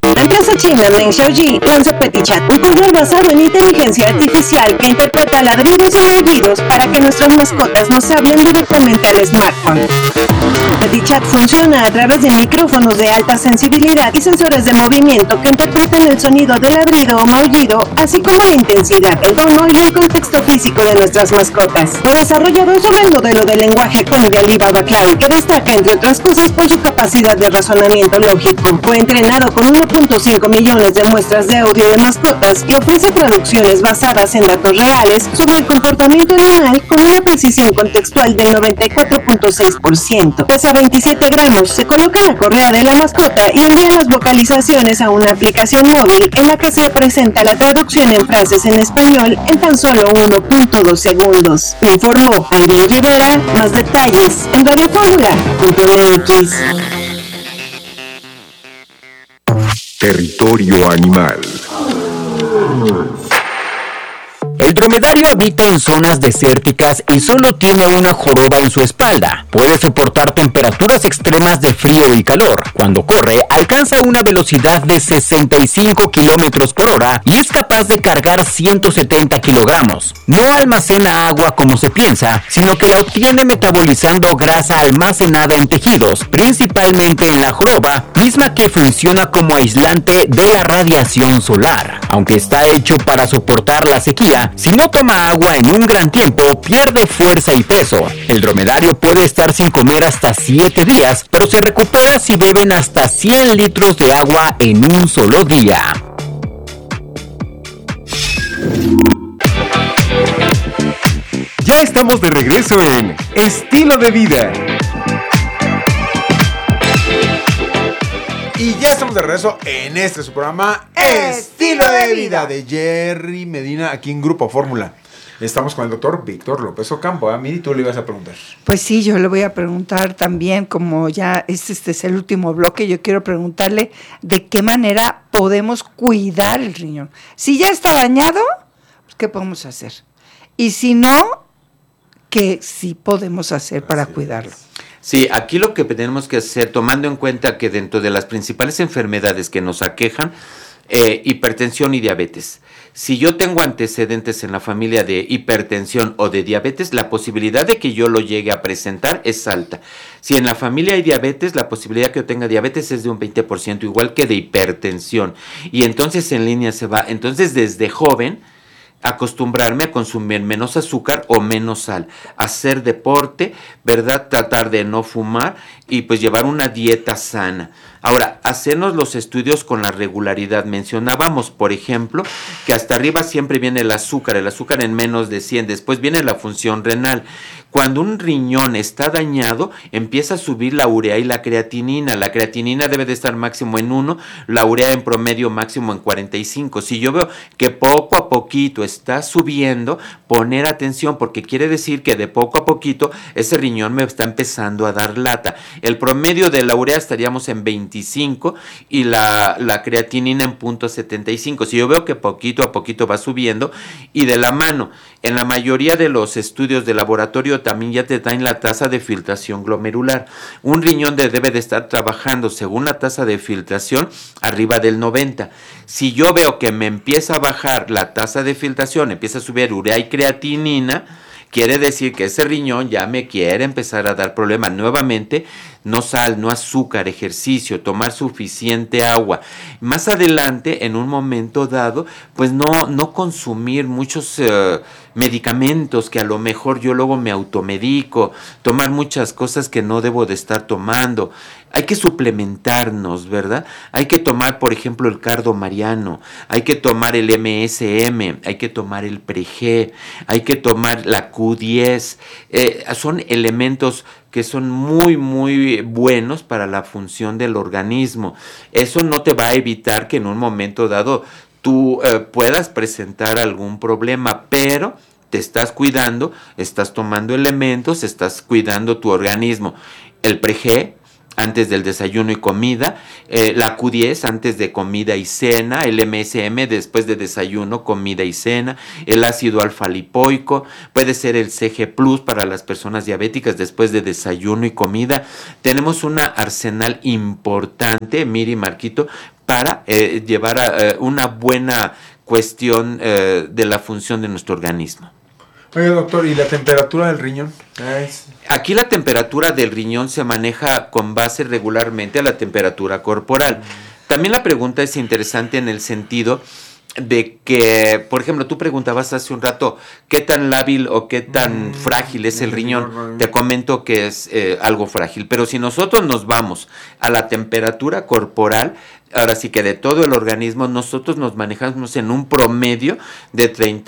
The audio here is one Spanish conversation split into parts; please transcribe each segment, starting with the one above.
La empresa china Meng Xiaoji lanzó PetiChat, un control basado en inteligencia artificial que interpreta ladridos y maullidos para que nuestras mascotas nos hablen directamente al smartphone. PetiChat funciona a través de micrófonos de alta sensibilidad y sensores de movimiento que interpretan el sonido del ladrido o maullido, así como la intensidad, el tono y el contexto físico de nuestras mascotas. Fue desarrollado sobre el modelo de lenguaje Kong de Alibaba Cloud, que destaca, entre otras cosas, por su capacidad de razonamiento lógico. Fue entrenado con 1.5 millones de muestras de audio de mascotas y ofrece traducciones basadas en datos reales sobre el comportamiento animal con una precisión contextual del 94.6%. Pesa 27 gramos, se coloca en la correa de la mascota y envía las vocalizaciones a una aplicación móvil en la que se presenta la traducción en frases en español en tan solo 1.2 segundos. Informó Adrián Rivera. Más detalles en radioformula.mx. Territorio animal. El dromedario habita en zonas desérticas y solo tiene una joroba en su espalda. Puede soportar temperaturas extremas de frío y calor. Cuando corre, alcanza una velocidad de 65 kilómetros por hora y es capaz de cargar 170 kilogramos. No almacena agua como se piensa, sino que la obtiene metabolizando grasa almacenada en tejidos, principalmente en la joroba, misma que funciona como aislante de la radiación solar. Aunque está hecho para soportar la sequía, si no toma agua en un gran tiempo, pierde fuerza y peso. El dromedario puede estar sin comer hasta 7 días, pero se recupera si beben hasta 100 litros de agua en un solo día. Ya estamos de regreso en Estilo de Vida. Y ya estamos de regreso en su programa Estilo de Vida de Jerry Medina, aquí en Grupo Fórmula. Estamos con el doctor Víctor López Ocampo. Miri, tú le ibas a preguntar. Pues sí, yo le voy a preguntar también, como ya este es el último bloque, yo quiero preguntarle de qué manera podemos cuidar el riñón. Si ya está dañado, ¿qué podemos hacer? Y si no, ¿qué sí podemos hacer para cuidarlo? Sí, aquí lo que tenemos que hacer, tomando en cuenta que dentro de las principales enfermedades que nos aquejan, hipertensión y diabetes. Si yo tengo antecedentes en la familia de hipertensión o de diabetes, la posibilidad de que yo lo llegue a presentar es alta. Si en la familia hay diabetes, la posibilidad que yo tenga diabetes es de un 20%, igual que de hipertensión. Y entonces en línea se va. Entonces desde joven, acostumbrarme a consumir menos azúcar o menos sal, hacer deporte, ¿verdad? Tratar de no fumar y pues llevar una dieta sana. Ahora, hacernos los estudios con la regularidad. Mencionábamos, por ejemplo, que hasta arriba siempre viene el azúcar en menos de 100, después viene la función renal. Cuando un riñón está dañado, empieza a subir la urea y la creatinina. La creatinina debe de estar máximo en 1, la urea en promedio máximo en 45. Si yo veo que poco a poquito está subiendo, poner atención, porque quiere decir que de poco a poquito ese riñón me está empezando a dar lata. El promedio de la urea estaríamos en 25 y la creatinina en 0.75. Si yo veo que poquito a poquito va subiendo y de la mano, en la mayoría de los estudios de laboratorio también ya te dan la tasa de filtración glomerular. Un riñón debe de estar trabajando según la tasa de filtración arriba del 90. Si yo veo que me empieza a bajar la tasa de filtración, empieza a subir urea y creatinina, quiere decir que ese riñón ya me quiere empezar a dar problemas. Nuevamente, no sal, no azúcar, ejercicio, tomar suficiente agua. Más adelante, en un momento dado, pues no consumir muchos medicamentos que a lo mejor yo luego me automedico, tomar muchas cosas que no debo de estar tomando. Hay que suplementarnos, ¿verdad? Hay que tomar, por ejemplo, el cardo mariano, hay que tomar el MSM, hay que tomar el Pre-G, hay que tomar la Q10. Son elementos que son muy, muy buenos para la función del organismo. Eso no te va a evitar que en un momento dado tú puedas presentar algún problema, pero te estás cuidando, estás tomando elementos, estás cuidando tu organismo. El Pre-G antes del desayuno y comida, la Q10 antes de comida y cena, el MSM después de desayuno, comida y cena, el ácido alfa-lipoico, puede ser el CG Plus para las personas diabéticas después de desayuno y comida. Tenemos un arsenal importante, Miri, Marquito, para llevar a una buena cuestión de la función de nuestro organismo. Oye, doctor, ¿y la temperatura del riñón? Aquí la temperatura del riñón se maneja con base regularmente a la temperatura corporal. También la pregunta es interesante en el sentido de que, por ejemplo, tú preguntabas hace un rato qué tan lábil o qué tan frágil es el riñón. Te comento que es algo frágil, pero si nosotros nos vamos a la temperatura corporal, ahora sí que de todo el organismo, nosotros nos manejamos en un promedio de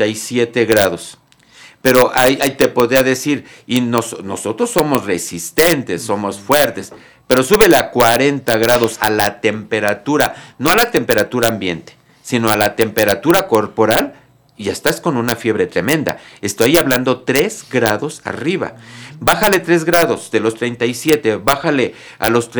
37 grados. Pero ahí te podría decir, y nosotros somos resistentes, somos fuertes, pero súbele a 40 grados a la temperatura, no a la temperatura ambiente, sino a la temperatura corporal, y ya estás con una fiebre tremenda. Estoy hablando 3 grados arriba. Bájale 3 grados de los 37, bájale a los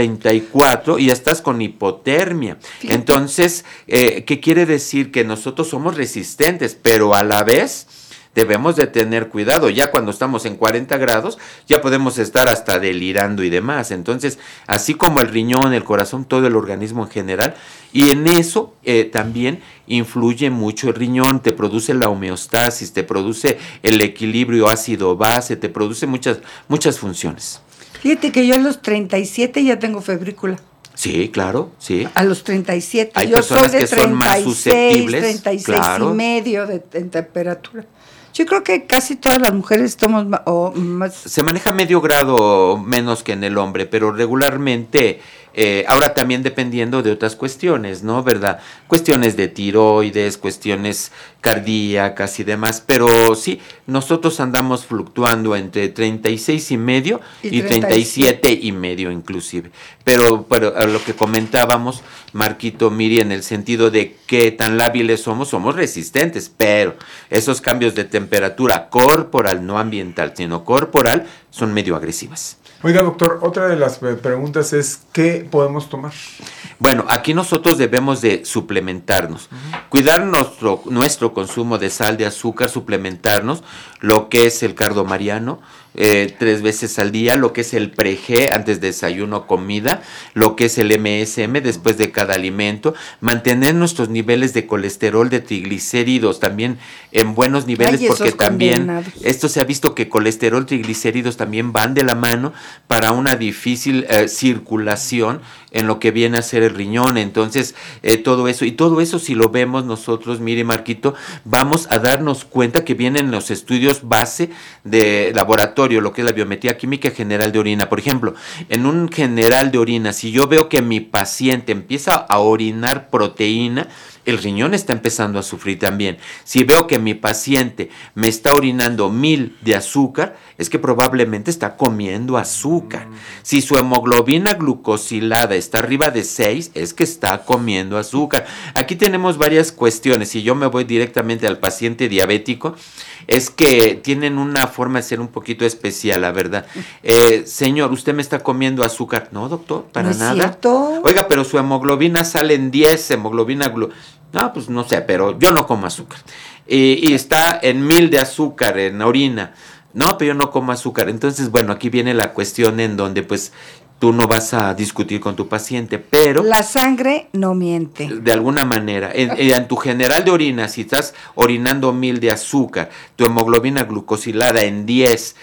34 y ya estás con hipotermia. Entonces, ¿qué quiere decir? Que nosotros somos resistentes, pero a la vez debemos de tener cuidado. Ya cuando estamos en 40 grados, ya podemos estar hasta delirando y demás. Entonces, así como el riñón, el corazón, todo el organismo en general, y en eso también influye mucho el riñón, te produce la homeostasis, te produce el equilibrio ácido-base, te produce muchas funciones. Fíjate que yo a los 37 ya tengo febrícula. Sí, claro, sí. A los 37. Hay yo personas soy de que son más susceptibles. 36 claro. y medio en temperatura. Yo creo que casi todas las mujeres estamos más... Se maneja medio grado menos que en el hombre, pero regularmente, ahora también dependiendo de otras cuestiones, ¿no? ¿Verdad? Cuestiones de tiroides, cuestiones cardíacas y demás, pero sí, nosotros andamos fluctuando entre 36 y medio y 37 y medio inclusive. Pero a lo que comentábamos, Marquito, Miri, en el sentido de qué tan lábiles somos resistentes, pero esos cambios de temperatura corporal, no ambiental, sino corporal, son medio agresivas. Oiga, doctor, otra de las preguntas es, ¿qué podemos tomar? Bueno, aquí nosotros debemos de suplementarnos, cuidar nuestro consumo de sal, de azúcar, suplementarnos, lo que es el cardomariano, 3 veces al día, lo que es el pre-G antes de desayuno, comida, lo que es el MSM después de cada alimento, mantener nuestros niveles de colesterol, de triglicéridos también en buenos niveles, porque también esto se ha visto que colesterol, triglicéridos también van de la mano para una difícil circulación en lo que viene a ser el riñón. Entonces todo eso si lo vemos nosotros, mire Marquito, vamos a darnos cuenta que vienen los estudios base de laboratorio, lo que es la biometría química general de orina. Por ejemplo, en un general de orina, si yo veo que mi paciente empieza a orinar proteína, el riñón está empezando a sufrir también. Si veo que mi paciente me está orinando 1000 de azúcar, es que probablemente está comiendo azúcar. Si su hemoglobina glucosilada está arriba de 6, es que está comiendo azúcar. Aquí tenemos varias cuestiones. Si yo me voy directamente al paciente diabético, es que tienen una forma de ser un poquito especial, la verdad. Señor, ¿usted me está comiendo azúcar? No, doctor, para nada. ¿Cierto? Oiga, pero su hemoglobina sale en 10, no, pues no sé, pero yo no como azúcar. Y está en 1000 de azúcar en la orina. No, pero yo no como azúcar. Entonces, bueno, aquí viene la cuestión en donde pues tú no vas a discutir con tu paciente, pero... La sangre no miente. De alguna manera. En tu general de orina, si estás orinando 1000 de azúcar, tu hemoglobina glucosilada en 10,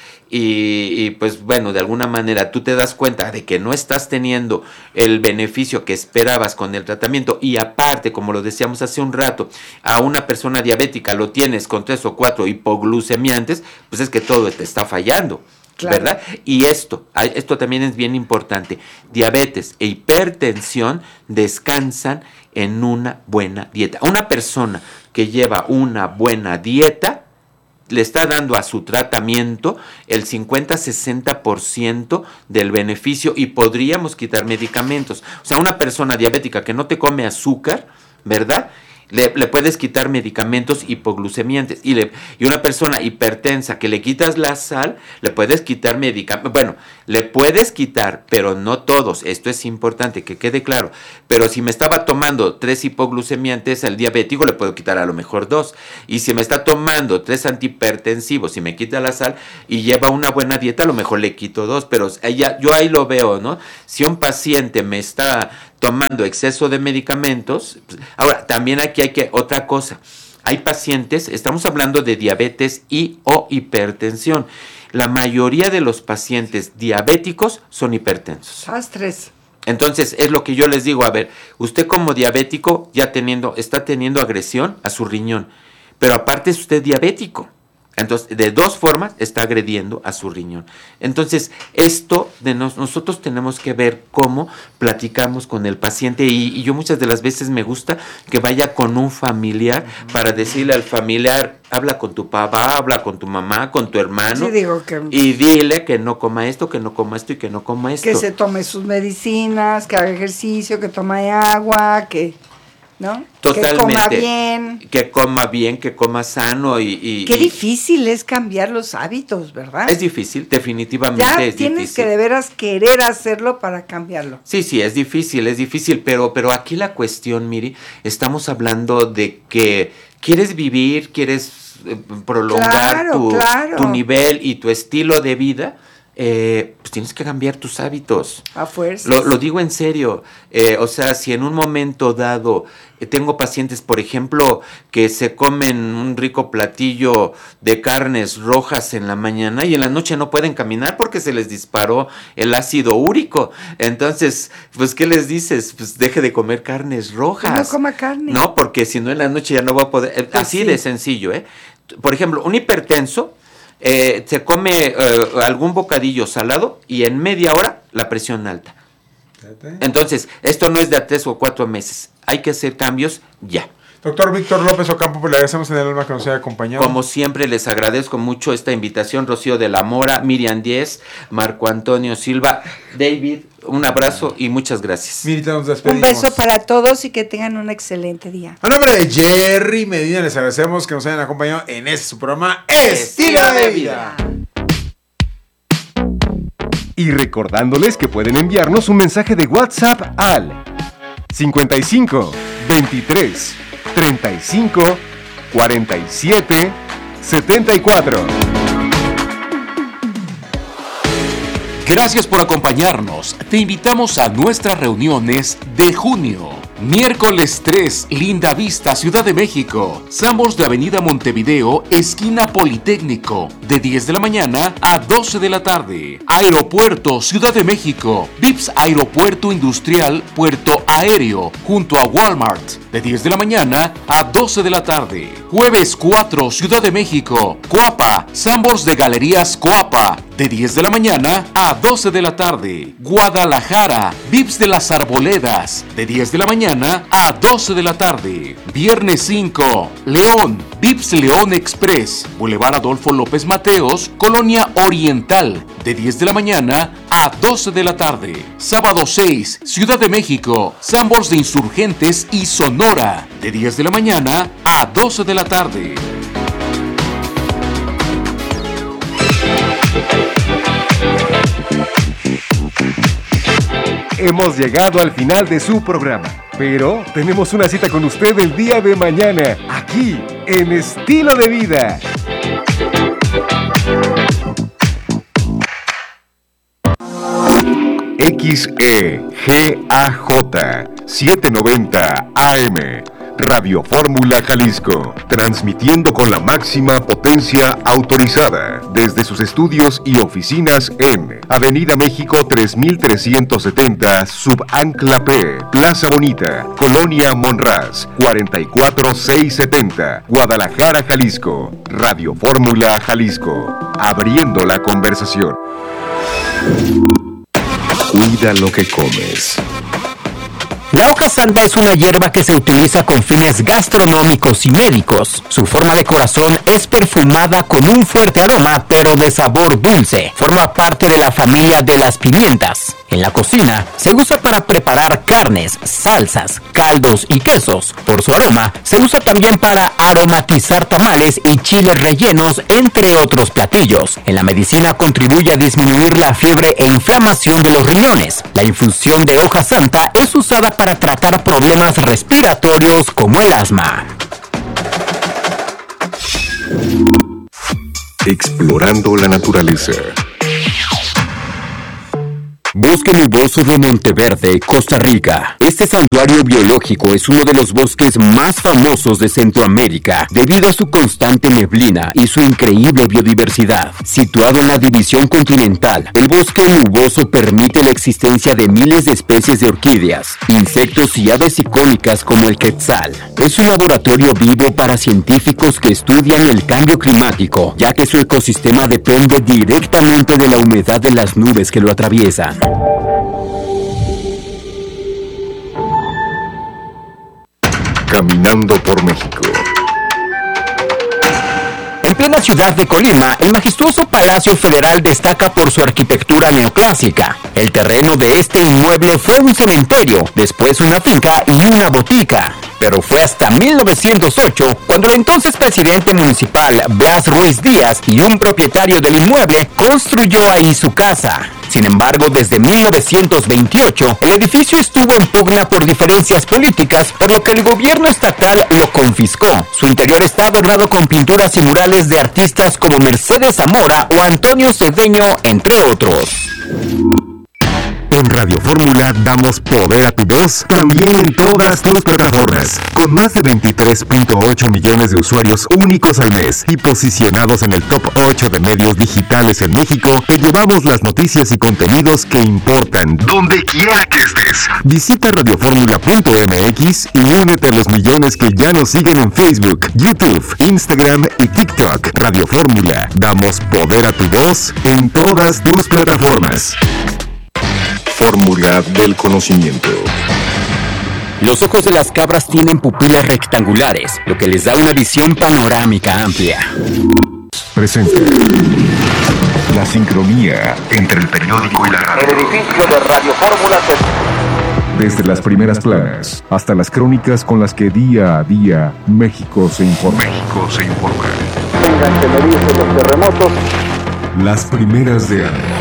y pues bueno, de alguna manera tú te das cuenta de que no estás teniendo el beneficio que esperabas con el tratamiento, y aparte, como lo decíamos hace un rato, a una persona diabética lo tienes con 3 o 4 hipoglucemiantes, pues es que todo te está fallando. Claro. ¿Verdad? Y esto también es bien importante. Diabetes e hipertensión descansan en una buena dieta. Una persona que lleva una buena dieta le está dando a su tratamiento el 50-60% del beneficio, y podríamos quitar medicamentos. O sea, una persona diabética que no te come azúcar, ¿verdad?, le puedes quitar medicamentos hipoglucemiantes. Y una persona hipertensa que le quitas la sal, le puedes quitar medicamentos. Bueno, le puedes quitar, pero no todos. Esto es importante, que quede claro. Pero si me estaba tomando 3 hipoglucemiantes, al diabético le puedo quitar a lo mejor 2. Y si me está tomando 3 antihipertensivos y me quita la sal y lleva una buena dieta, a lo mejor le quito 2. Pero yo ahí lo veo, ¿no? Si un paciente me está tomando exceso de medicamentos. Ahora, también aquí hay que, otra cosa, hay pacientes, estamos hablando de diabetes y o hipertensión. La mayoría de los pacientes diabéticos son hipertensos. Astres. Entonces, es lo que yo les digo, a ver, usted como diabético está teniendo agresión a su riñón, pero aparte es usted diabético. Entonces, de dos formas está agrediendo a su riñón. Entonces, esto de nosotros tenemos que ver cómo platicamos con el paciente y yo muchas de las veces me gusta que vaya con un familiar para decirle al familiar, habla con tu papá, habla con tu mamá, con tu hermano, Sí, digo que, y dile que no coma esto, que no coma esto y que no coma esto. que se tome sus medicinas, que haga ejercicio, que tome agua, que... ¿no? Totalmente. Que coma bien. Que coma bien, que coma sano y Qué difícil es cambiar los hábitos, ¿verdad? Es difícil, definitivamente ya es tienes difícil. que de veras querer hacerlo para cambiarlo. Sí, es difícil, pero aquí la cuestión, Miri, estamos hablando de que quieres vivir, quieres prolongar tu nivel y tu estilo de vida. Pues tienes que cambiar tus hábitos. A fuerza. Lo digo en serio. O sea, si en un momento dado tengo pacientes, por ejemplo, que se comen un rico platillo de carnes rojas en la mañana y en la noche no pueden caminar porque se les disparó el ácido úrico. Entonces, pues, ¿qué les dices? Pues deje de comer carnes rojas. No coma carne. No, porque si no en la noche ya no va a poder. Pues así sí. de sencillo, ¿eh? Por ejemplo, un hipertenso se come algún bocadillo salado y en media hora la presión alta. Entonces, esto no es de a 3 o 4 meses. Hay que hacer cambios ya. Doctor Víctor López Ocampo, pues le agradecemos en el alma que nos haya acompañado. Como siempre, les agradezco mucho esta invitación. Rocío de la Mora, Miriam Díez, Marco Antonio Silva, David, un abrazo y muchas gracias. Mirita, nos Un despedimos. beso para todos y que tengan un excelente día. A nombre de Jerry Medina, les agradecemos que nos hayan acompañado en este su programa Estilo de Vida. Y recordándoles que pueden enviarnos un mensaje de WhatsApp al 55 23 35 47 74. Gracias por acompañarnos. Te invitamos a nuestras reuniones de junio. Miércoles 3, Linda Vista, Ciudad de México. Sambors de Avenida Montevideo, esquina Politécnico, de 10 de la mañana a 12 de la tarde. Aeropuerto, Ciudad de México. VIPS Aeropuerto Industrial, Puerto Aéreo, junto a Walmart, de 10 de la mañana a 12 de la tarde. Jueves 4, Ciudad de México. Coapa, Sambors de Galerías Coapa, de 10 de la mañana a 12 de la tarde. Guadalajara, VIPS de las Arboledas, de 10 de la mañana a 12 de la tarde. Viernes 5, León, VIPS León Express, Boulevard Adolfo López Mateos, Colonia Oriental, de 10 de la mañana a 12 de la tarde. Sábado 6, Ciudad de México, Sambors de Insurgentes y Sonora, de 10 de la mañana a 12 de la tarde. Hemos llegado al final de su programa, pero tenemos una cita con usted el día de mañana, aquí en Estilo de Vida. XEGAJ 790 AM Radio Fórmula Jalisco, transmitiendo con la máxima potencia autorizada desde sus estudios y oficinas en Avenida México 3370, Subancla P, Plaza Bonita, Colonia Monraz, 44670, Guadalajara, Jalisco. Radio Fórmula Jalisco, abriendo la conversación. Cuida lo que comes. La hoja santa es una hierba que se utiliza con fines gastronómicos y médicos. Su forma de corazón es perfumada con un fuerte aroma, pero de sabor dulce. Forma parte de la familia de las pimientas. En la cocina se usa para preparar carnes, salsas, caldos y quesos. Por su aroma, se usa también para aromatizar tamales y chiles rellenos, entre otros platillos. En la medicina contribuye a disminuir la fiebre e inflamación de los riñones. La infusión de hoja santa es usada para tratar problemas respiratorios como el asma. Explorando la naturaleza. Bosque Nuboso de Monteverde, Costa Rica. Este santuario biológico es uno de los bosques más famosos de Centroamérica debido a su constante neblina y su increíble biodiversidad. Situado en la división continental, el bosque nuboso permite la existencia de miles de especies de orquídeas, insectos y aves icónicas como el quetzal. Es un laboratorio vivo para científicos que estudian el cambio climático, ya que su ecosistema depende directamente de la humedad de las nubes que lo atraviesan. Caminando por México. En plena ciudad de Colima, el majestuoso Palacio Federal destaca por su arquitectura neoclásica. El terreno de este inmueble fue un cementerio, después una finca y una botica. Pero fue hasta 1908 cuando el entonces presidente municipal Blas Ruiz Díaz y un propietario del inmueble construyó ahí su casa. Sin embargo, desde 1928, el edificio estuvo en pugna por diferencias políticas, por lo que el gobierno estatal lo confiscó. Su interior está adornado con pinturas y murales de artistas como Mercedes Zamora o Antonio Cedeño, entre otros. En Radio Fórmula damos poder a tu voz también en todas tus plataformas. Con más de 23.8 millones de usuarios únicos al mes y posicionados en el top 8 de medios digitales en México, te llevamos las noticias y contenidos que importan, donde quiera que estés. Visita radioformula.mx y únete a los millones que ya nos siguen en Facebook, YouTube, Instagram y TikTok. Radio Fórmula, damos poder a tu voz en todas tus plataformas. Fórmula del conocimiento. Los ojos de las cabras tienen pupilas rectangulares, lo que les da una visión panorámica amplia. Presenta la sincronía entre el periódico y la radio. El edificio de Radio Fórmula Desde las primeras planas hasta las crónicas con las que día a día México se informa. tengan que medirse los terremotos. Las primeras de año.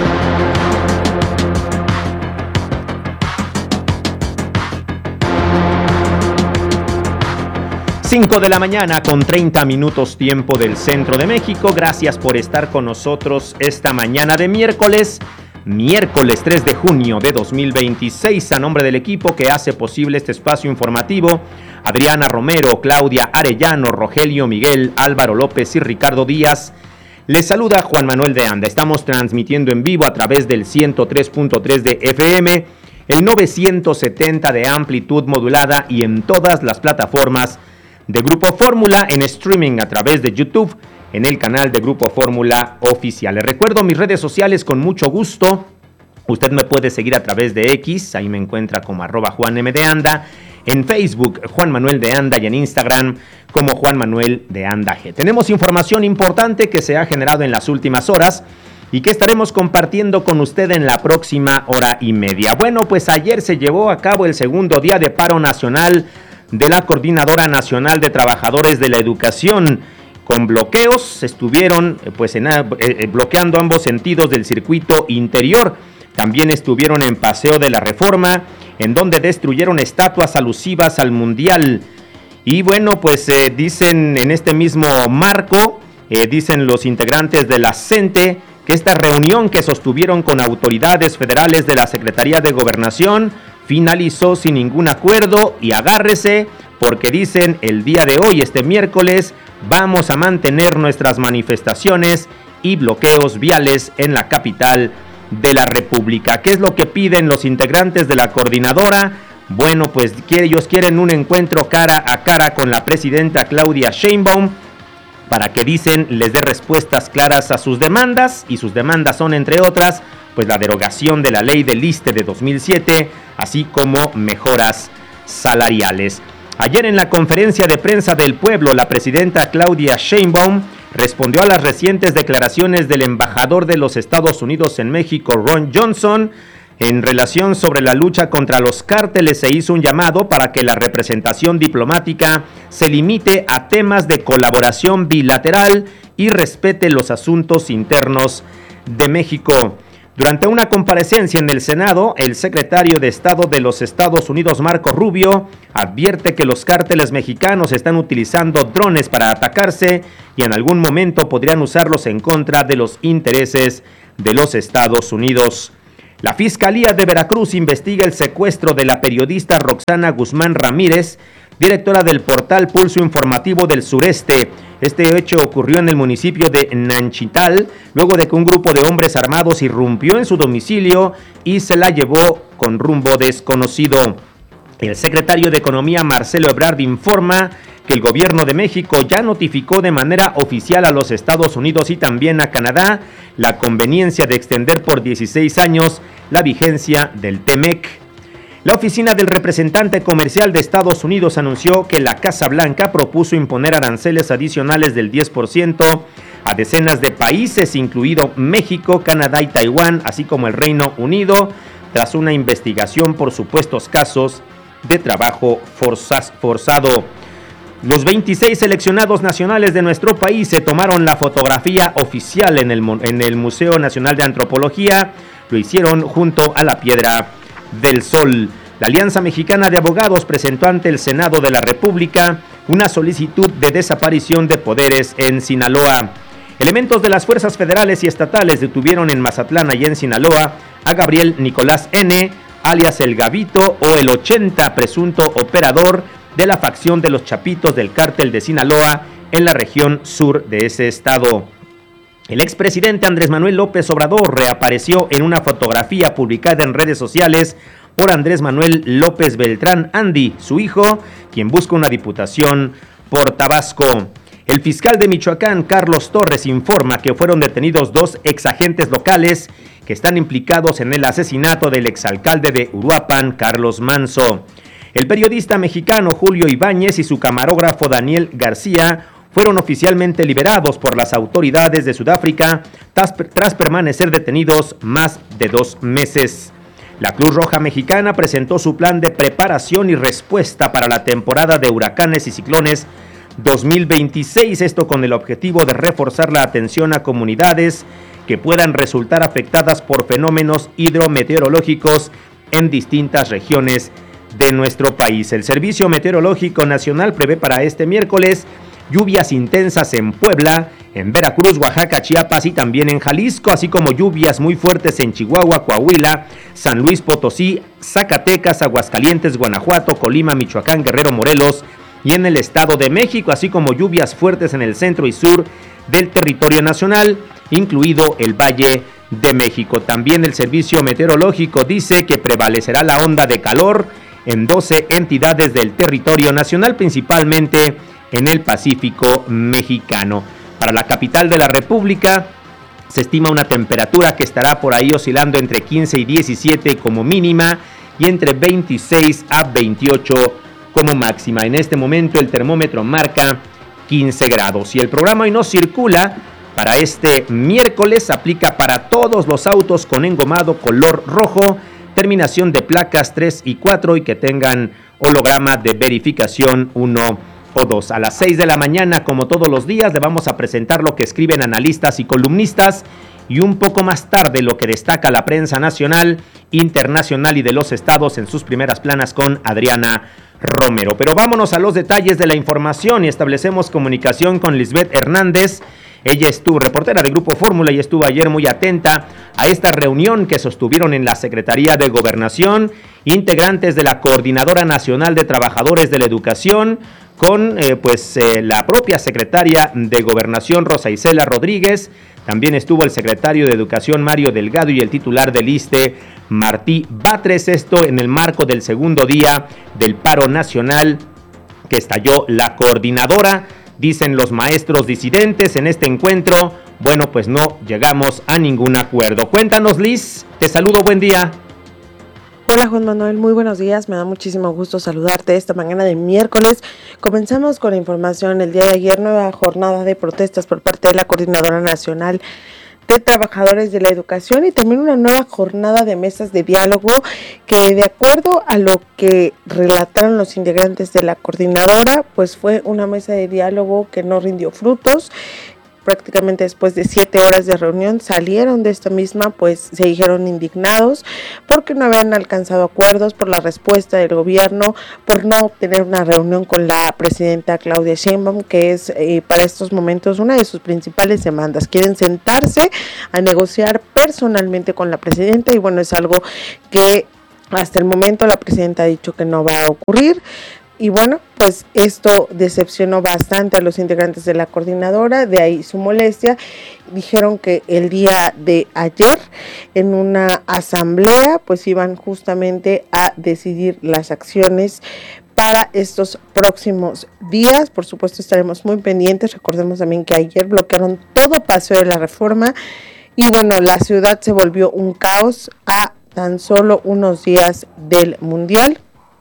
5 de la mañana con 30 minutos tiempo del centro de México. Gracias por estar con nosotros esta mañana de miércoles 3 de junio de 2026. A nombre del equipo que hace posible este espacio informativo, Adriana Romero, Claudia Arellano, Rogelio Miguel, Álvaro López y Ricardo Díaz, les saluda Juan Manuel de Anda. Estamos transmitiendo en vivo a través del 103.3 de FM, el 970 de amplitud modulada y en todas las plataformas de Grupo Fórmula, en streaming a través de YouTube, en el canal de Grupo Fórmula Oficial. Les recuerdo mis redes sociales con mucho gusto. Usted me puede seguir a través de X, ahí me encuentra como @JuanMDeAnda, en Facebook Juan Manuel de Anda y en Instagram como Juan Manuel de Anda G. Tenemos información importante que se ha generado en las últimas horas y que estaremos compartiendo con usted en la próxima hora y media. Bueno, pues ayer se llevó a cabo el segundo día de paro nacional de la Coordinadora Nacional de Trabajadores de la Educación. Con bloqueos estuvieron bloqueando ambos sentidos del circuito interior. También estuvieron en Paseo de la Reforma, en donde destruyeron estatuas alusivas al Mundial. Y bueno, pues dicen en este mismo marco, dicen los integrantes de la CENTE, que esta reunión que sostuvieron con autoridades federales de la Secretaría de Gobernación finalizó sin ningún acuerdo y agárrese, porque dicen el día de hoy, este miércoles, vamos a mantener nuestras manifestaciones y bloqueos viales en la capital de la República. ¿Qué es lo que piden los integrantes de la coordinadora? Bueno, pues ellos quieren un encuentro cara a cara con la presidenta Claudia Sheinbaum para que, dicen, les dé respuestas claras a sus demandas, y sus demandas son, entre otras, pues la derogación de la ley del ISSSTE de 2007, así como mejoras salariales. Ayer en la conferencia de prensa del pueblo, la presidenta Claudia Sheinbaum respondió a las recientes declaraciones del embajador de los Estados Unidos en México, Ron Johnson, en relación sobre la lucha contra los cárteles. Se hizo un llamado para que la representación diplomática se limite a temas de colaboración bilateral y respete los asuntos internos de México. Durante una comparecencia en el Senado, el secretario de Estado de los Estados Unidos, Marco Rubio, advierte que los cárteles mexicanos están utilizando drones para atacarse y en algún momento podrían usarlos en contra de los intereses de los Estados Unidos. La Fiscalía de Veracruz investiga el secuestro de la periodista Roxana Guzmán Ramírez, directora del portal Pulso Informativo del Sureste. Este hecho ocurrió en el municipio de Nanchital, luego de que un grupo de hombres armados irrumpió en su domicilio y se la llevó con rumbo desconocido. El secretario de Economía, Marcelo Ebrard, informa que el gobierno de México ya notificó de manera oficial a los Estados Unidos y también a Canadá la conveniencia de extender por 16 años la vigencia del TEMEC. La oficina del representante comercial de Estados Unidos anunció que la Casa Blanca propuso imponer aranceles adicionales del 10% a decenas de países, incluido México, Canadá y Taiwán, así como el Reino Unido, tras una investigación por supuestos casos de trabajo forzado. Los 26 seleccionados nacionales de nuestro país se tomaron la fotografía oficial en el Museo Nacional de Antropología. Lo hicieron junto a la Piedra del Sol. La Alianza Mexicana de Abogados presentó ante el Senado de la República una solicitud de desaparición de poderes en Sinaloa. Elementos de las fuerzas federales y estatales detuvieron en Mazatlán y en Sinaloa a Gabriel Nicolás N., alias El Gavito, o el 80, presunto operador de la facción de los Chapitos del Cártel de Sinaloa en la región sur de ese estado. El expresidente Andrés Manuel López Obrador reapareció en una fotografía publicada en redes sociales por Andrés Manuel López Beltrán Andy, su hijo, quien busca una diputación por Tabasco. El fiscal de Michoacán, Carlos Torres, informa que fueron detenidos 2 exagentes locales que están implicados en el asesinato del exalcalde de Uruapan, Carlos Manso. El periodista mexicano Julio Ibáñez y su camarógrafo Daniel García fueron oficialmente liberados por las autoridades de Sudáfrica tras permanecer detenidos más de 2 meses. La Cruz Roja Mexicana presentó su plan de preparación y respuesta para la temporada de huracanes y ciclones 2026, esto con el objetivo de reforzar la atención a comunidades que puedan resultar afectadas por fenómenos hidrometeorológicos en distintas regiones de nuestro país. El Servicio Meteorológico Nacional prevé para este miércoles lluvias intensas en Puebla, en Veracruz, Oaxaca, Chiapas y también en Jalisco, así como lluvias muy fuertes en Chihuahua, Coahuila, San Luis Potosí, Zacatecas, Aguascalientes, Guanajuato, Colima, Michoacán, Guerrero, Morelos y en el Estado de México, así como lluvias fuertes en el centro y sur del territorio nacional, incluido el Valle de México. También el Servicio Meteorológico dice que prevalecerá la onda de calor en 12 entidades del territorio nacional, principalmente en el Pacífico mexicano. Para la capital de la República se estima una temperatura que estará por ahí oscilando entre 15 y 17 como mínima y entre 26 a 28 como máxima. En este momento el termómetro marca 15 grados y el programa Hoy No Circula para este miércoles aplica para todos los autos con engomado color rojo, terminación de placas 3 y 4 y que tengan holograma de verificación 1 o 2. A las 6 de la mañana, como todos los días, le vamos a presentar lo que escriben analistas y columnistas y un poco más tarde lo que destaca la prensa nacional, internacional y de los estados en sus primeras planas con Adriana Romero. Pero vámonos a los detalles de la información y establecemos comunicación con Lisbeth Hernández. Ella estuvo reportera del Grupo Fórmula y estuvo ayer muy atenta a esta reunión que sostuvieron en la Secretaría de Gobernación, integrantes de la Coordinadora Nacional de Trabajadores de la Educación, con la propia secretaria de Gobernación, Rosa Isela Rodríguez. También estuvo el secretario de Educación, Mario Delgado, y el titular del ISSSTE, Martí Batres. Esto en el marco del segundo día del paro nacional que estalló la coordinadora. Dicen los maestros disidentes en este encuentro, bueno, pues no llegamos a ningún acuerdo. Cuéntanos, Liz, te saludo, buen día. Hola Juan Manuel, muy buenos días, me da muchísimo gusto saludarte esta mañana de miércoles. Comenzamos con la información. El día de ayer, nueva jornada de protestas por parte de la Coordinadora Nacional de Trabajadores de la Educación y también una nueva jornada de mesas de diálogo que, de acuerdo a lo que relataron los integrantes de la coordinadora, pues fue una mesa de diálogo que no rindió frutos. prácticamente después de 7 horas de reunión salieron de esta misma, pues se dijeron indignados porque no habían alcanzado acuerdos, por la respuesta del gobierno, por no obtener una reunión con la presidenta Claudia Sheinbaum, que es para estos momentos una de sus principales demandas. Quieren sentarse a negociar personalmente con la presidenta y bueno, es algo que hasta el momento la presidenta ha dicho que no va a ocurrir. Y bueno, pues esto decepcionó bastante a los integrantes de la coordinadora, de ahí su molestia. Dijeron que el día de ayer en una asamblea pues iban justamente a decidir las acciones para estos próximos días. Por supuesto estaremos muy pendientes. Recordemos también que ayer bloquearon todo Paseo de la Reforma y bueno, la ciudad se volvió un caos a tan solo unos días del Mundial.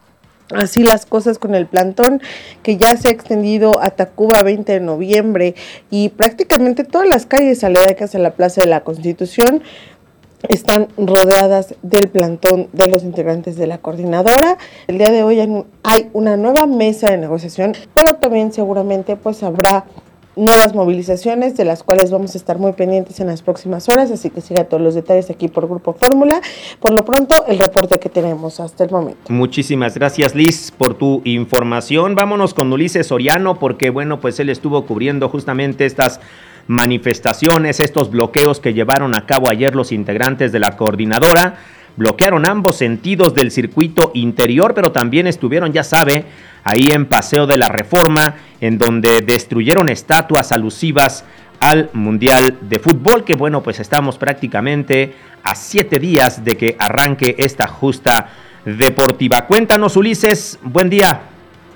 Así las cosas con el plantón que ya se ha extendido a Tacuba 20 de noviembre y prácticamente todas las calles aledañas a la Plaza de la Constitución están rodeadas del plantón de los integrantes de la coordinadora. El día de hoy hay una nueva mesa de negociación, pero también seguramente pues habrá nuevas movilizaciones de las cuales vamos a estar muy pendientes en las próximas horas, así que siga todos los detalles aquí por Grupo Fórmula. Por lo pronto, el reporte que tenemos hasta el momento. Muchísimas gracias, Liz, por tu información. Vámonos con Ulises Soriano, porque bueno, pues él estuvo cubriendo justamente estas manifestaciones, estos bloqueos que llevaron a cabo ayer los integrantes de la coordinadora. Bloquearon ambos sentidos del circuito interior, pero también estuvieron, ya sabe, ahí en Paseo de la Reforma, en donde destruyeron estatuas alusivas al Mundial de Fútbol, que bueno, pues estamos prácticamente a 7 días de que arranque esta justa deportiva. Cuéntanos, Ulises, buen día.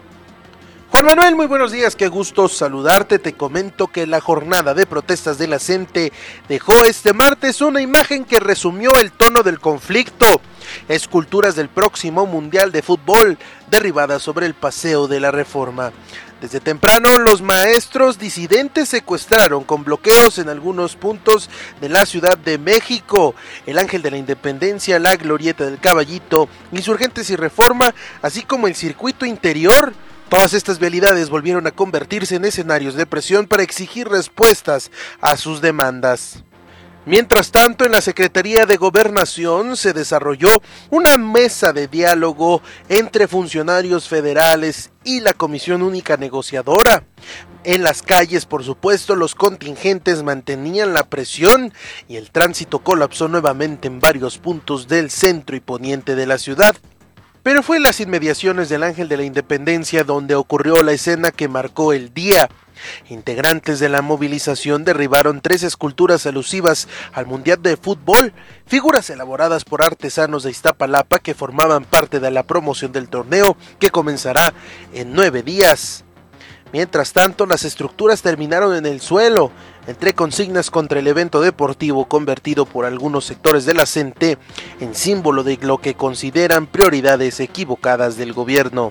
Juan Manuel, muy buenos días, qué gusto saludarte. Te comento que la jornada de protestas de la CENTE dejó este martes una imagen que resumió el tono del conflicto. Esculturas del próximo Mundial de Fútbol derribadas sobre el Paseo de la Reforma. Desde temprano, los maestros disidentes secuestraron con bloqueos en algunos puntos de la Ciudad de México, el Ángel de la Independencia, la Glorieta del Caballito, Insurgentes y Reforma, así como el circuito interior. Todas estas vialidades volvieron a convertirse en escenarios de presión para exigir respuestas a sus demandas. Mientras tanto, en la Secretaría de Gobernación se desarrolló una mesa de diálogo entre funcionarios federales y la Comisión Única Negociadora. En las calles, por supuesto, los contingentes mantenían la presión y el tránsito colapsó nuevamente en varios puntos del centro y poniente de la ciudad. Pero fue en las inmediaciones del Ángel de la Independencia donde ocurrió la escena que marcó el día. Integrantes de la movilización derribaron 3 esculturas alusivas al Mundial de Fútbol, figuras elaboradas por artesanos de Iztapalapa que formaban parte de la promoción del torneo que comenzará en 9 días. Mientras tanto, las estructuras terminaron en el suelo, entre consignas contra el evento deportivo convertido por algunos sectores de la CENTE en símbolo de lo que consideran prioridades equivocadas del gobierno.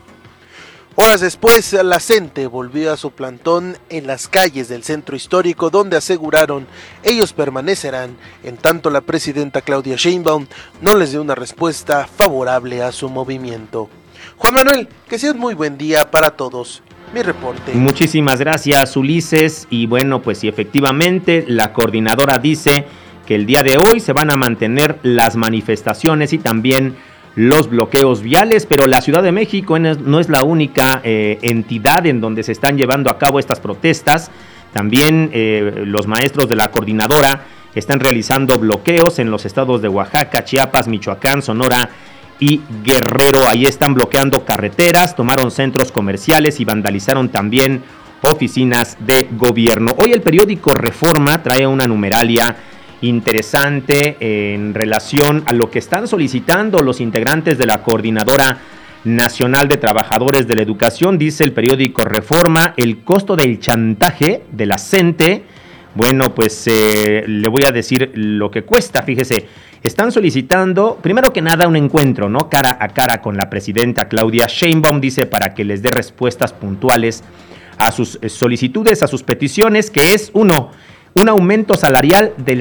Horas después, la CENTE volvió a su plantón en las calles del centro histórico, donde aseguraron ellos permanecerán en tanto la presidenta Claudia Sheinbaum no les dé una respuesta favorable a su movimiento. Juan Manuel, que sea un muy buen día para todos. Mi reporte. Muchísimas gracias, Ulises. Y bueno, pues sí, efectivamente, la coordinadora dice que el día de hoy se van a mantener las manifestaciones y también los bloqueos viales, pero la Ciudad de México no es la única entidad en donde se están llevando a cabo estas protestas. También los maestros de la coordinadora están realizando bloqueos en los estados de Oaxaca, Chiapas, Michoacán, Sonora y Guerrero. Ahí están bloqueando carreteras, tomaron centros comerciales y vandalizaron también oficinas de gobierno. Hoy el periódico Reforma trae una numeralia interesante en relación a lo que están solicitando los integrantes de la Coordinadora Nacional de Trabajadores de la Educación. Dice el periódico Reforma, el costo del chantaje de la CENTE. Bueno, pues le voy a decir lo que cuesta. Fíjese, están solicitando, primero que nada, un encuentro, ¿no? Cara a cara con la presidenta Claudia Sheinbaum, dice, para que les dé respuestas puntuales a sus solicitudes, a sus peticiones, que es un aumento salarial del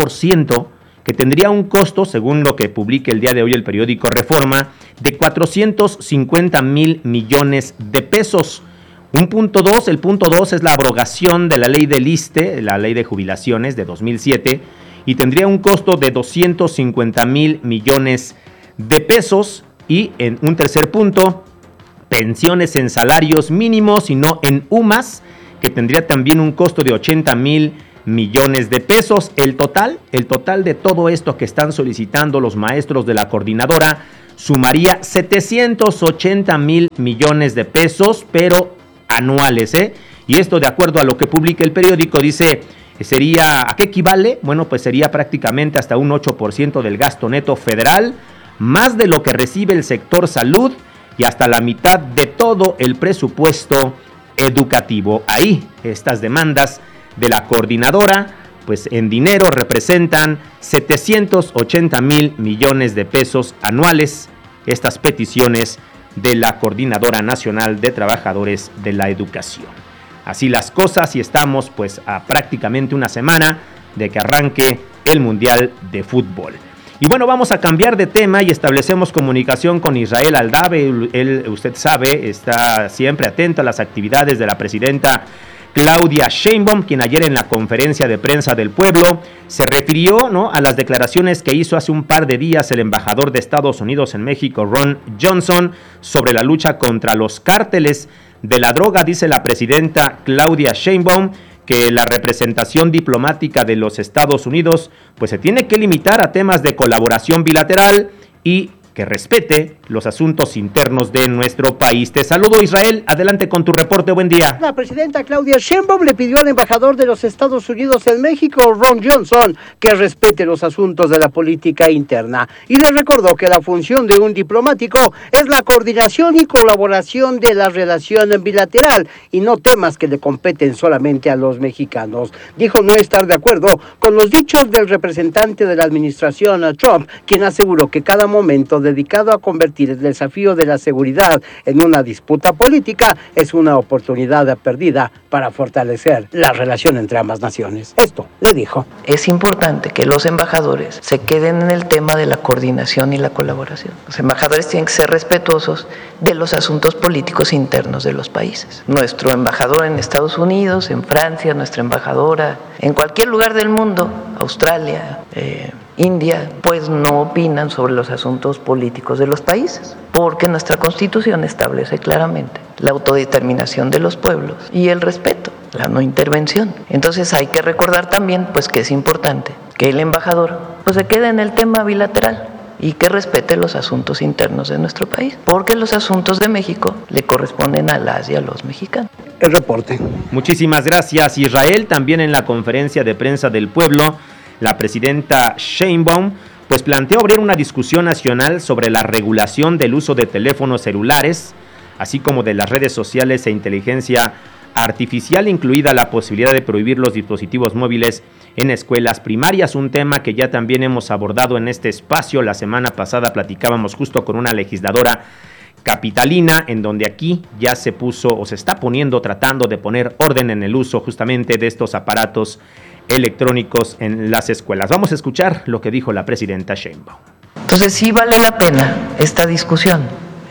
100%, que tendría un costo, según lo que publica el día de hoy el periódico Reforma, de 450,000 millones de pesos. El punto 2 es la abrogación de la ley del ISSSTE, la ley de jubilaciones de 2007, y tendría un costo de 250,000 millones de pesos. Y en un tercer punto, pensiones en salarios mínimos y no en UMAS, que tendría también un costo de 80,000 millones de pesos. El total de todo esto que están solicitando los maestros de la coordinadora sumaría 780,000 millones de pesos, pero anuales, Y esto, de acuerdo a lo que publica el periódico, dice, ¿a qué equivale? Bueno, pues sería prácticamente hasta un 8% del gasto neto federal, más de lo que recibe el sector salud y hasta la mitad de todo el presupuesto educativo. Ahí, estas demandas de la coordinadora, pues en dinero representan 780,000 millones de pesos anuales, estas peticiones de la Coordinadora Nacional de Trabajadores de la Educación. Así las cosas, y estamos pues a prácticamente una semana de que arranque el Mundial de Fútbol. Y bueno, vamos a cambiar de tema y establecemos comunicación con Israel Aldave. Él, usted sabe, está siempre atento a las actividades de la presidenta Claudia Sheinbaum, quien ayer en la conferencia de prensa del pueblo se refirió, ¿no?, a las declaraciones que hizo hace un par de días el embajador de Estados Unidos en México, Ron Johnson, sobre la lucha contra los cárteles de la droga. Dice la presidenta Claudia Sheinbaum que la representación diplomática de los Estados Unidos pues se tiene que limitar a temas de colaboración bilateral y que respete los asuntos internos de nuestro país. Te saludo, Israel, adelante con tu reporte, buen día. La presidenta Claudia Sheinbaum le pidió al embajador de los Estados Unidos en México, Ron Johnson, que respete los asuntos de la política interna y le recordó que la función de un diplomático es la coordinación y colaboración de la relación bilateral y no temas que le competen solamente a los mexicanos. Dijo no estar de acuerdo con los dichos del representante de la administración Trump, quien aseguró que cada momento dedicado a convertir el desafío de la seguridad en una disputa política es una oportunidad perdida para fortalecer la relación entre ambas naciones. Esto le dijo. Es importante que los embajadores se queden en el tema de la coordinación y la colaboración. Los embajadores tienen que ser respetuosos de los asuntos políticos internos de los países. Nuestro embajador en Estados Unidos, en Francia, nuestra embajadora en cualquier lugar del mundo, Australia, India, pues no opinan sobre los asuntos políticos de los países, porque nuestra Constitución establece claramente la autodeterminación de los pueblos y el respeto, la no intervención. Entonces hay que recordar también pues que es importante que el embajador pues se quede en el tema bilateral y que respete los asuntos internos de nuestro país, porque los asuntos de México le corresponden a las y a los mexicanos. El reporte. Muchísimas gracias, Israel. También en la conferencia de prensa del pueblo, la presidenta Sheinbaum pues planteó abrir una discusión nacional sobre la regulación del uso de teléfonos celulares, así como de las redes sociales e inteligencia artificial, incluida la posibilidad de prohibir los dispositivos móviles en escuelas primarias, un tema que ya también hemos abordado en este espacio. La semana pasada platicábamos justo con una legisladora capitalina, en donde aquí ya se puso o se está poniendo, tratando de poner orden en el uso justamente de estos aparatos electrónicos en las escuelas. Vamos a escuchar lo que dijo la presidenta Sheinbaum. Entonces sí vale la pena esta discusión.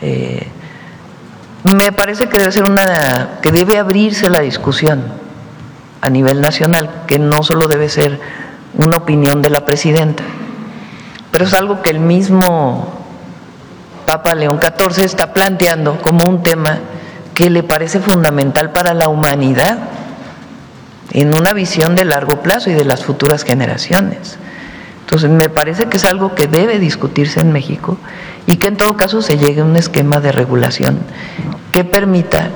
Me parece que que debe abrirse la discusión a nivel nacional, que no solo debe ser una opinión de la presidenta, pero es algo que el mismo Papa León XIV está planteando como un tema que le parece fundamental para la humanidad en una visión de largo plazo y de las futuras generaciones. Entonces me parece que es algo que debe discutirse en México y que en todo caso se llegue a un esquema de regulación que permita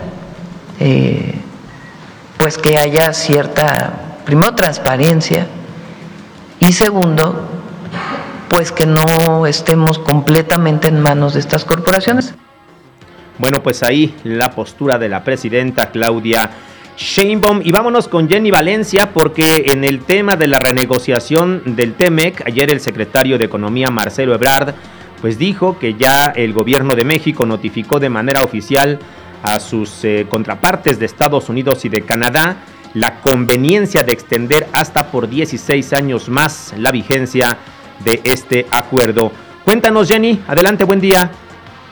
pues que haya cierta, primero, transparencia y segundo, pues que no estemos completamente en manos de estas corporaciones. Bueno, pues ahí la postura de la presidenta Claudia Sheinbaum. Y vámonos con Jenny Valencia, porque en el tema de la renegociación del TEMEC, ayer el secretario de Economía, Marcelo Ebrard, pues dijo que ya el gobierno de México notificó de manera oficial a sus contrapartes de Estados Unidos y de Canadá la conveniencia de extender hasta por 16 años más la vigencia de este acuerdo. Cuéntanos, Jenny, adelante, buen día.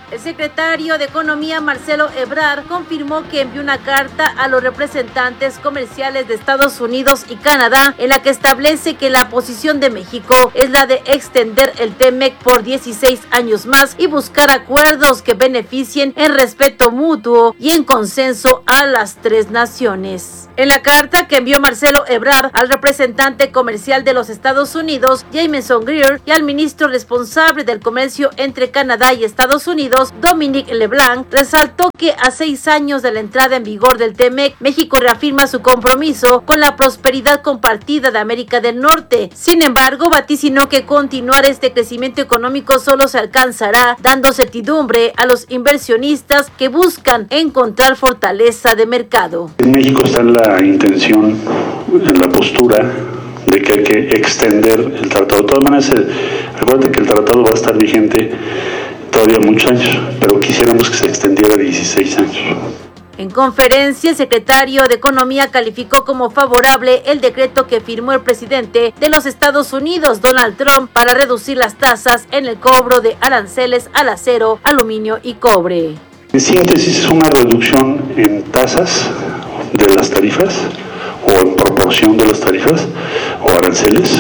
El secretario de Economía, Marcelo Ebrard, confirmó que envió una carta a los representantes comerciales de Estados Unidos y Canadá en la que establece que la posición de México es la de extender el TEMEC por 16 años más y buscar acuerdos que beneficien en respeto mutuo y en consenso a las tres naciones. En la carta que envió Marcelo Ebrard al representante comercial de los Estados Unidos, Jameson Greer, y al ministro responsable del comercio entre Canadá y Estados Unidos, Dominique LeBlanc, resaltó que a 6 años de la entrada en vigor del TEMEC, México reafirma su compromiso con la prosperidad compartida de América del Norte. Sin embargo, vaticinó que continuar este crecimiento económico solo se alcanzará dando certidumbre a los inversionistas que buscan encontrar fortaleza de mercado. En México está la intención, en la postura de que hay que extender el tratado. De todas maneras, acuérdate que el tratado va a estar vigente todavía muchos años, pero quisiéramos que se extendiera a 16 años. En conferencia, el secretario de Economía calificó como favorable el decreto que firmó el presidente de los Estados Unidos, Donald Trump, para reducir las tasas en el cobro de aranceles al acero, aluminio y cobre. En síntesis, es una reducción en tasas de las tarifas o en proporción de las tarifas o aranceles,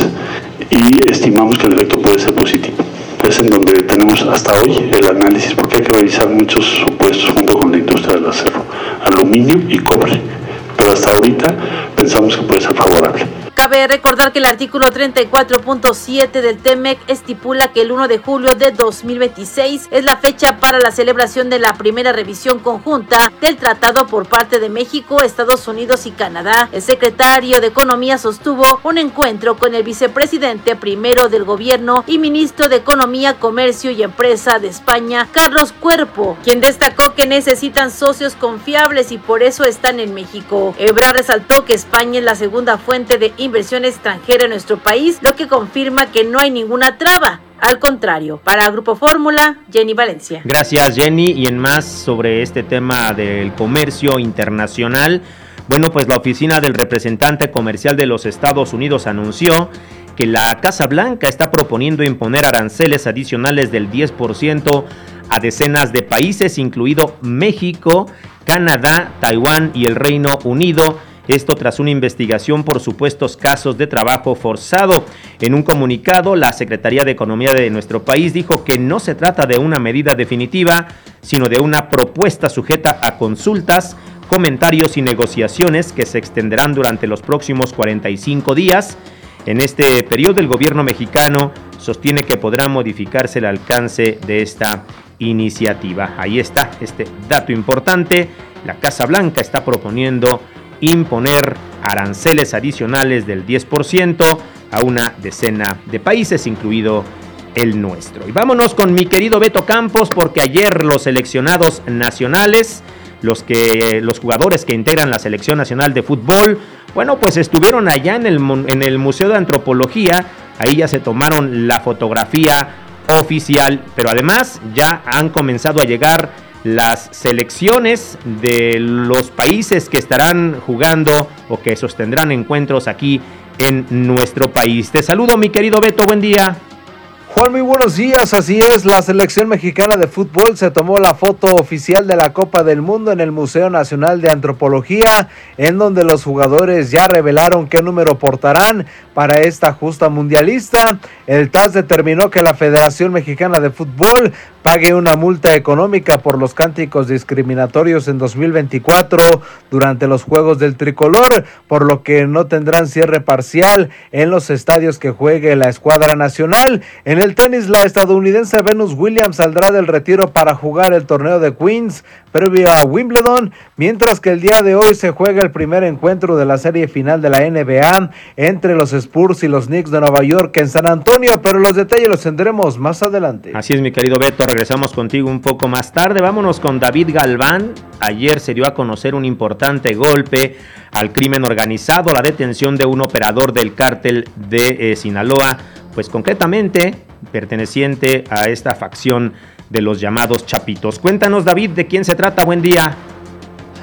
y estimamos que el efecto puede ser positivo. Es en donde tenemos hasta hoy el análisis, porque hay que revisar muchos supuestos junto con la industria del acero, aluminio y cobre, pero hasta ahorita pensamos que puede ser favorable. Cabe recordar que el artículo 34.7 del TEMEC estipula que el 1 de julio de 2026 es la fecha para la celebración de la primera revisión conjunta del tratado por parte de México, Estados Unidos y Canadá. El secretario de Economía sostuvo un encuentro con el vicepresidente primero del gobierno y ministro de Economía, Comercio y Empresa de España, Carlos Cuerpo, quien destacó que necesitan socios confiables y por eso están en México. Ebrard resaltó que España es la segunda fuente de inversión extranjera en nuestro país, lo que confirma que no hay ninguna traba. Al contrario, para Grupo Fórmula, Jenny Valencia. Gracias, Jenny. Y en más sobre este tema del comercio internacional, bueno, pues la oficina del representante comercial de los Estados Unidos anunció que la Casa Blanca está proponiendo imponer aranceles adicionales del 10% a decenas de países, incluido México, Canadá, Taiwán y el Reino Unido. Esto tras una investigación por supuestos casos de trabajo forzado. En un comunicado, la Secretaría de Economía de nuestro país dijo que no se trata de una medida definitiva, sino de una propuesta sujeta a consultas, comentarios y negociaciones que se extenderán durante los próximos 45 días. En este periodo, el gobierno mexicano sostiene que podrá modificarse el alcance de esta iniciativa. Ahí está este dato importante. La Casa Blanca está proponiendo imponer aranceles adicionales del 10% a una decena de países, incluido el nuestro. Y vámonos con mi querido Beto Campos, porque ayer los seleccionados nacionales, los jugadores que integran la Selección Nacional de Fútbol, bueno, pues estuvieron allá en el Museo de Antropología. Ahí ya se tomaron la fotografía oficial, pero además ya han comenzado a llegar las selecciones de los países que estarán jugando o que sostendrán encuentros aquí en nuestro país. Te saludo, mi querido Beto, buen día. Juan, muy buenos días. Así es, la selección mexicana de fútbol se tomó la foto oficial de la Copa del Mundo en el Museo Nacional de Antropología, en donde los jugadores ya revelaron qué número portarán para esta justa mundialista. El TAS determinó que la Federación Mexicana de Fútbol pague una multa económica por los cánticos discriminatorios en 2024 durante los Juegos del Tricolor, por lo que no tendrán cierre parcial en los estadios que juegue la escuadra nacional. En el tenis, la estadounidense Venus Williams saldrá del retiro para jugar el torneo de Queens previo a Wimbledon, mientras que el día de hoy se juega el primer encuentro de la serie final de la NBA entre los Spurs y los Knicks de Nueva York en San Antonio, pero los detalles los tendremos más adelante. Así es, mi querido Beto, regresamos contigo un poco más tarde. Vámonos con David Galván. Ayer se dio a conocer un importante golpe al crimen organizado, la detención de un operador del cártel de Sinaloa, pues concretamente perteneciente a esta facción de los llamados Chapitos. Cuéntanos, David, ¿de quién se trata? Buen día.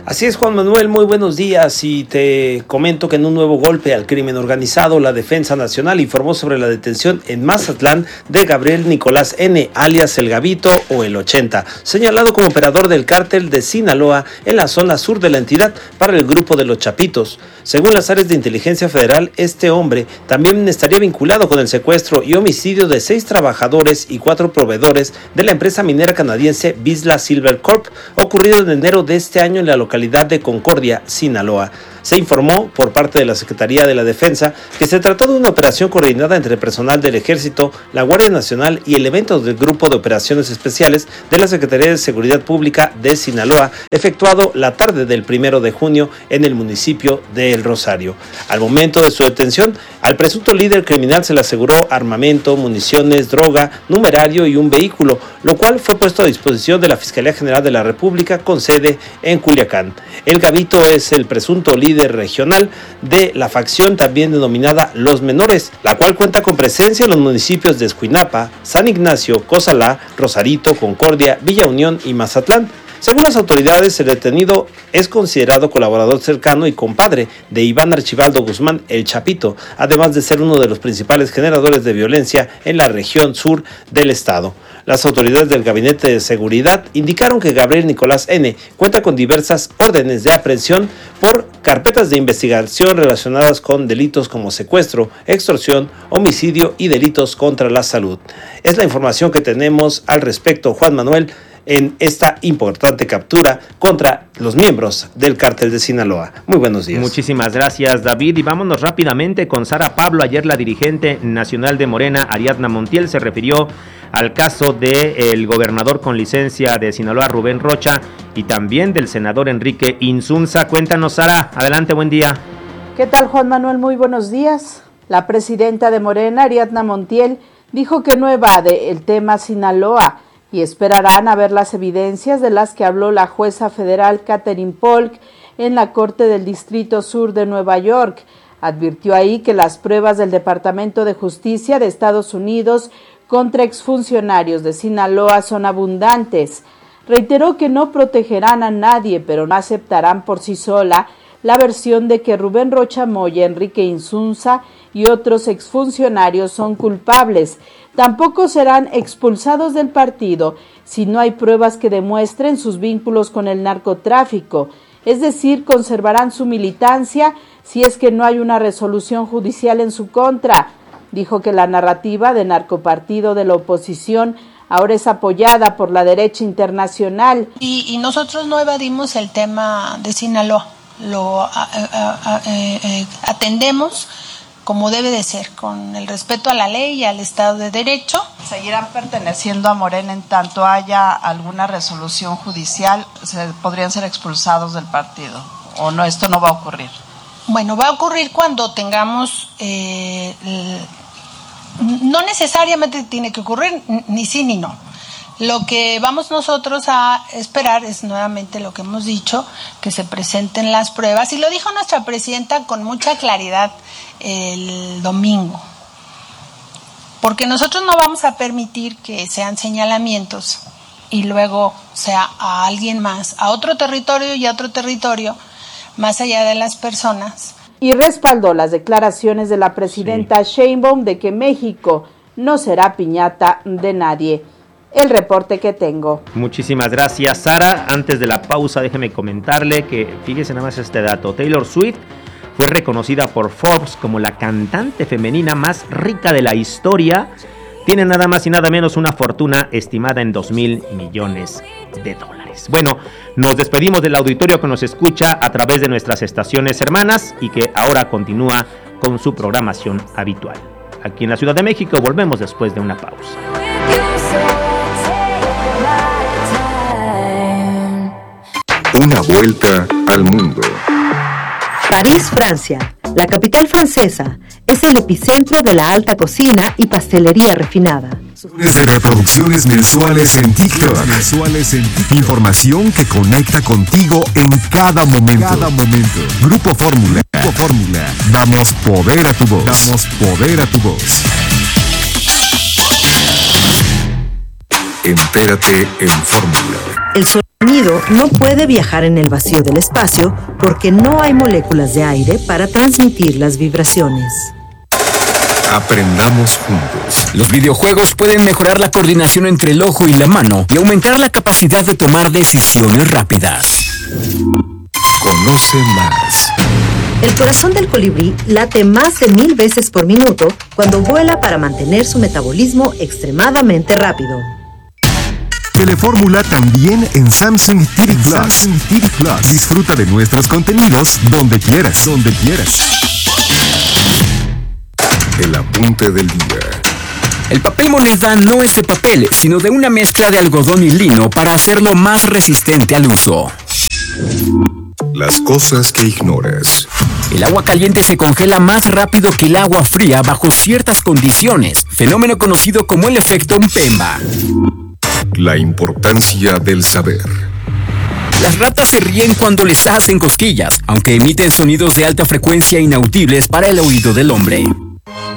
Así es, Juan Manuel, muy buenos días y te comento que en un nuevo golpe al crimen organizado, la Defensa Nacional informó sobre la detención en Mazatlán de Gabriel Nicolás N., alias El Gabito o El 80, señalado como operador del cártel de Sinaloa en la zona sur de la entidad para el grupo de los Chapitos. Según las áreas de inteligencia federal, este hombre también estaría vinculado con el secuestro y homicidio de 6 trabajadores y 4 proveedores de la empresa minera canadiense Vizsla Silver Corp, ocurrido en enero de este año en la localidad de Concordia, Sinaloa. Se informó por parte de la Secretaría de la Defensa que se trató de una operación coordinada entre personal del Ejército, la Guardia Nacional y elementos del Grupo de Operaciones Especiales de la Secretaría de Seguridad Pública de Sinaloa, efectuado la tarde del 1 de junio en el municipio de El Rosario. Al momento de su detención, al presunto líder criminal se le aseguró armamento, municiones, droga, numerario y un vehículo, lo cual fue puesto a disposición de la Fiscalía General de la República con sede en Culiacán. El Gabito es el presunto líder regional de la facción también denominada Los Menores, la cual cuenta con presencia en los municipios de Escuinapa, San Ignacio, Cozalá, Rosarito, Concordia, Villa Unión y Mazatlán. Según las autoridades, el detenido es considerado colaborador cercano y compadre de Iván Archibaldo Guzmán, El Chapito, además de ser uno de los principales generadores de violencia en la región sur del estado. Las autoridades del Gabinete de Seguridad indicaron que Gabriel Nicolás N. cuenta con diversas órdenes de aprehensión por carpetas de investigación relacionadas con delitos como secuestro, extorsión, homicidio y delitos contra la salud. Es la información que tenemos al respecto, Juan Manuel, en esta importante captura contra los miembros del cártel de Sinaloa. Muy buenos días. Muchísimas gracias, David, y vámonos rápidamente con Sara Pablo. Ayer la dirigente nacional de Morena, Ariadna Montiel, se refirió al caso del gobernador con licencia de Sinaloa, Rubén Rocha, y también del senador Enrique Insunza. Cuéntanos, Sara, adelante, buen día. ¿Qué tal, Juan Manuel? Muy buenos días. La presidenta de Morena, Ariadna Montiel, dijo que no evade el tema Sinaloa y esperarán a ver las evidencias de las que habló la jueza federal Katherine Polk en la Corte del Distrito Sur de Nueva York. Advirtió ahí que las pruebas del Departamento de Justicia de Estados Unidos contra exfuncionarios de Sinaloa son abundantes. Reiteró que no protegerán a nadie, pero no aceptarán por sí sola la versión de que Rubén Rocha Moya, Enrique Insunza y otros exfuncionarios son culpables. Tampoco serán expulsados del partido si no hay pruebas que demuestren sus vínculos con el narcotráfico, es decir, conservarán su militancia si es que no hay una resolución judicial en su contra. Dijo que la narrativa de narcopartido de la oposición ahora es apoyada por la derecha internacional. Y nosotros no evadimos el tema de Sinaloa, lo atendemos como debe de ser, con el respeto a la ley y al Estado de Derecho. ¿Seguirán perteneciendo a Morena en tanto haya alguna resolución judicial? ¿Podrían ser expulsados del partido? ¿O no, esto no va a ocurrir? Bueno, va a ocurrir cuando tengamos... no necesariamente tiene que ocurrir ni sí ni no. Lo que vamos nosotros a esperar es nuevamente lo que hemos dicho, que se presenten las pruebas, y lo dijo nuestra presidenta con mucha claridad el domingo, porque nosotros no vamos a permitir que sean señalamientos y luego sea a alguien más, a otro territorio y a otro territorio, más allá de las personas. Y respaldó las declaraciones de la presidenta Sheinbaum de que México no será piñata de nadie. El reporte que tengo. Muchísimas gracias, Sara. Antes de la pausa, déjeme comentarle que, fíjese nada más este dato, Taylor Swift fue reconocida por Forbes como la cantante femenina más rica de la historia. Tiene nada más y nada menos una fortuna estimada en $2,000 millones. Bueno, nos despedimos del auditorio que nos escucha a través de nuestras estaciones hermanas y que ahora continúa con su programación habitual. Aquí en la Ciudad de México volvemos después de una pausa. Una vuelta al mundo. París, Francia, la capital francesa, es el epicentro de la alta cocina y pastelería refinada. De reproducciones mensuales en TikTok. Información que conecta contigo en cada momento. Grupo Fórmula. Damos poder a tu voz. Entérate en Fórmula. El sonido no puede viajar en el vacío del espacio porque no hay moléculas de aire para transmitir las vibraciones. Aprendamos juntos. Los videojuegos pueden mejorar la coordinación entre el ojo y la mano y aumentar la capacidad de tomar decisiones rápidas. Conoce más. El corazón del colibrí late más de 1000 veces por minuto cuando vuela para mantener su metabolismo extremadamente rápido. Telefórmula también en Samsung TV Plus. Disfruta de nuestros contenidos donde quieras. El apunte del día. El papel moneda no es de papel, sino de una mezcla de algodón y lino para hacerlo más resistente al uso. Las cosas que ignoras. El agua caliente se congela más rápido que el agua fría bajo ciertas condiciones, fenómeno conocido como el efecto Mpemba. La importancia del saber. Las ratas se ríen cuando les hacen cosquillas, aunque emiten sonidos de alta frecuencia inaudibles para el oído del hombre.